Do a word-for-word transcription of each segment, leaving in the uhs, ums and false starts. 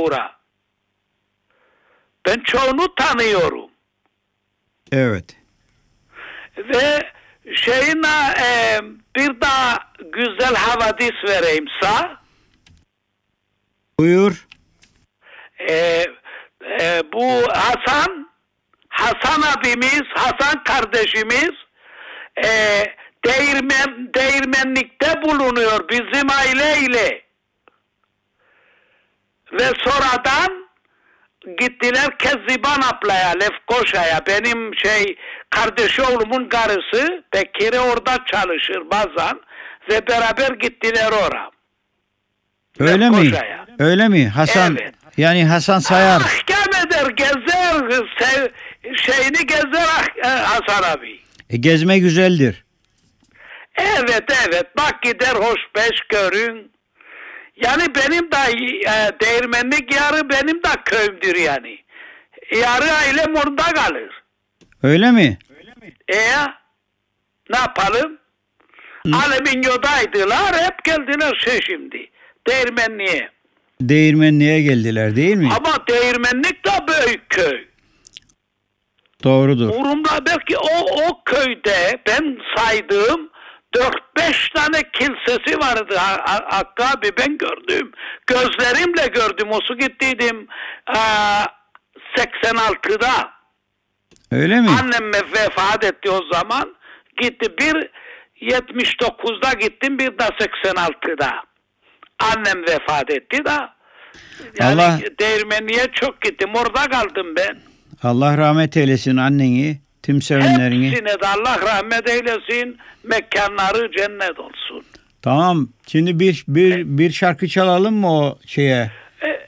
Bura. Ben çoğunu tanıyorum. Evet. Ve şeyine e, bir daha güzel havadis vereyim sağ. Buyur. E, e, bu Hasan, Hasan abimiz, Hasan kardeşimiz e, değirmen, değirmenlikte bulunuyor bizim aileyle. Ve sonradan gittiler Kezziban ablaya, Lefkoşa'ya. Benim şey kardeş oğlumun karısı Bekir'e orada çalışır bazen ve beraber gittiler oraya. Öyle mi? Öyle mi? Hasan, evet. Yani Hasan Sayar. Ahkam eder, gezer, sev, şeyini gezer Hasan abi. E, gezme güzeldir. Evet evet, bak gider hoş beş görün. Yani benim de e, değirmenlik yarı benim de köyümdür yani. Yarı ailem orada kalır. Öyle mi? E ne yapalım? Alüminyodaydılar, hep geldiler şey şimdi. Değirmenliğe. Değirmenliğe geldiler değil mi? Ama değirmenlik de büyük köy. Doğrudur. Urum'da belki o, o köyde ben saydığım dört beş tane kilisesi vardı Hakkı abi, ben gördüm. Gözlerimle gördüm. O su gittiydim seksen altıda. Öyle mi? Annem vefat etti o zaman. Gitti bir yetmiş dokuzda gittim, bir de seksen altıda. Annem vefat etti de. Yani Allah, değirmenliğe çok gittim. Orada kaldım ben. Allah rahmet eylesin anneni, tüm sevenlerini. Hepsine de Allah rahmet eylesin. Mekanları cennet olsun. Tamam. Şimdi bir bir bir şarkı çalalım mı o şeye? E,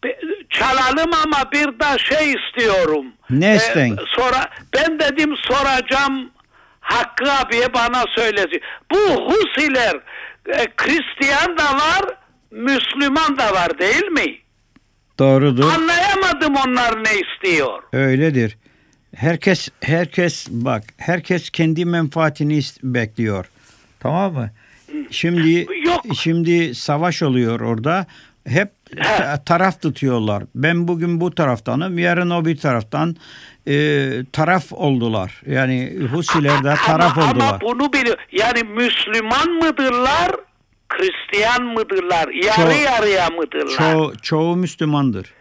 çalalım ama bir de şey istiyorum. Ne isten? E, sonra ben dedim soracağım Hakkı abiye, bana söylesin. Bu Husiler e, Hristiyan da var, Müslüman da var değil mi? Doğrudur. Anlayamadım onlar ne istiyor. Öyledir. Herkes herkes bak, herkes kendi menfaatini bekliyor. Tamam mı? Şimdi Yok. Şimdi savaş oluyor orada. Hep He. taraf tutuyorlar. Ben bugün bu taraftanım, yarın o bir taraftan. E, taraf oldular. Yani Husiler de taraf ama, oldular. Ama bunu biliyor. Yani Müslüman mıdırlar, Hristiyan mıdırlar, yarı Ço yarıya mıdırlar? Ço çoğu Müslümandır.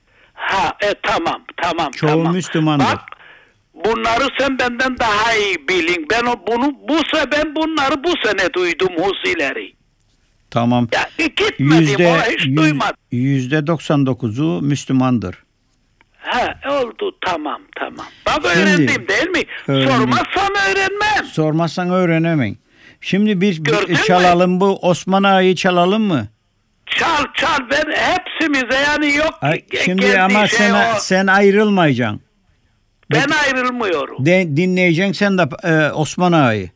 Ha, e, tamam, tamam, çoğu tamam. Müslümandır. Bak, bunları sen benden daha iyi bilin. Ben o, bunu bu sene ben bunları bu sene duydum Husileri. Tamam. Ya, gitmedim, yüzde, o hiç yüz, duymadım. Yüzde doksan dokuzu Müslümandır. Ha, oldu, tamam tamam. Bak öğrendim değil mi? Öğrendim. Sormazsam öğrenmem. Sormazsan öğrenemem. Şimdi bir, bir çalalım mi? Bu Osman Ağa'yı çalalım mı? Çal çal, ben hepsimize yani yok. Ay, şimdi ama şey sen, o. sen ayrılmayacaksın. Ben de, ayrılmıyorum. De, dinleyeceksin sen de e, Osman Ağa'yı.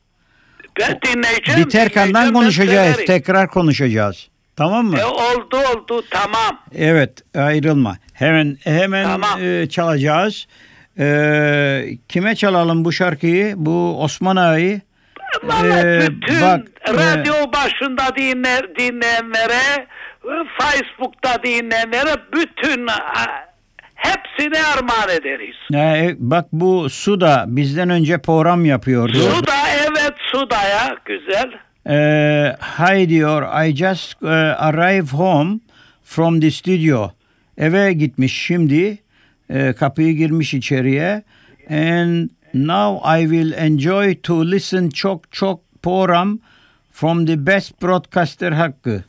Ben dinleyeceğim. Biterkan'dan konuşacağız. Tekrar konuşacağız. Tamam mı? E, oldu oldu tamam. Evet, ayrılma. Hemen hemen tamam. e, çalacağız. E, kime çalalım bu şarkıyı? Bu Osman Ağa'yı. Ee, bütün bak, radyo e, başında dinler, dinleyenlere, Facebook'ta dinleyenlere, bütün hepsine armağan ederiz. E, bak bu Suda bizden önce program yapıyordu. Suda, evet Suda ya, güzel. E, hi diyor, I just uh, arrived home from the studio. Eve gitmiş şimdi, e, kapıyı girmiş içeriye. And now I will enjoy to listen çok çok program from the best broadcaster Hakkı.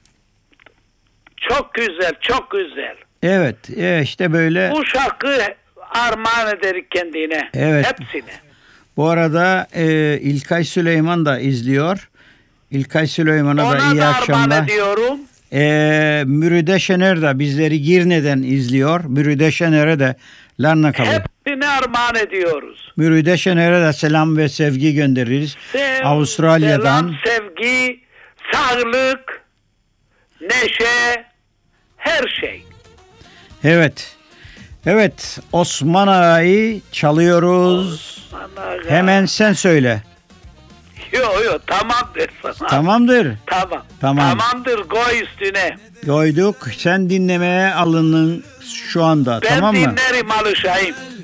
Çok güzel, çok güzel. Evet, işte böyle. Bu şarkı armağan ederik kendine. Evet. Hepsine. Bu arada e, İlkay Süleyman da izliyor. İlkay Süleyman'a da iyi da akşamlar. Ona da armağan ediyorum. E, Mürüde Şener de bizleri Girne'den izliyor. Mürüde Şener'e de Larnakalı. Hepsini armağan ediyoruz. Mürüde Şener'e de selam ve sevgi göndeririz. Sev, Avustralya'dan. Selam, sevgi, sağlık, neşe, her şey. Evet. Evet. Osman Ağa'yı çalıyoruz. Osman Ağa. Hemen sen söyle. Yok yok tamamdır sana. Tamamdır. Tamam. Tamam. Tamamdır, koy üstüne. Koyduk. Sen dinlemeye alının şu anda. Ben tamam mı? dinlerim alışayım.